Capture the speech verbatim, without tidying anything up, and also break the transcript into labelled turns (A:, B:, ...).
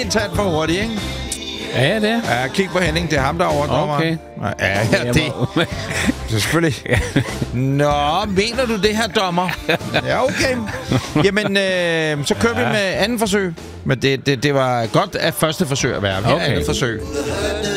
A: ærligt talt for hurtigt, ikke?
B: Ja, det er.
A: Ja, kig på Henning. Det er ham, der overdommer.
B: Okay.
A: Ja, ja, det selvfølgelig. Nå, mener du det her, dommer? Ja, okay. Jamen, øh, så kører ja. vi med anden forsøg. Men det, det, det var godt at første forsøg at være. Her okay. Andet forsøg.